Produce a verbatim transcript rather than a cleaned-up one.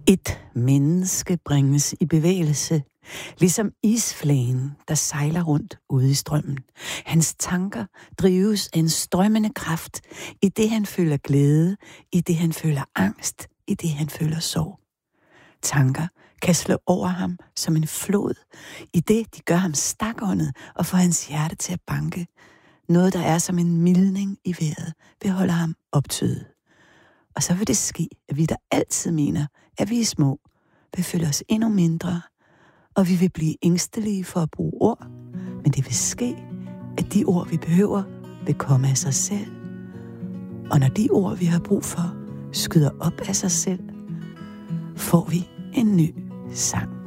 Et menneske bringes i bevægelse, ligesom isflagen, der sejler rundt ude i strømmen. Hans tanker drives af en strømmende kraft, i det han føler glæde, i det han føler angst, i det han føler sorg. Tanker kan slå over ham som en flod, i det de gør ham stakåndet og får hans hjerte til at banke. Noget, der er som en mildning i vejret, vil holde ham optøet. Og så vil det ske, at vi, der altid mener, at vi er små, vil føle os endnu mindre, og vi vil blive ængstelige for at bruge ord, men det vil ske, at de ord, vi behøver, vil komme af sig selv. Og når de ord, vi har brug for, skyder op af sig selv, får vi en ny sang.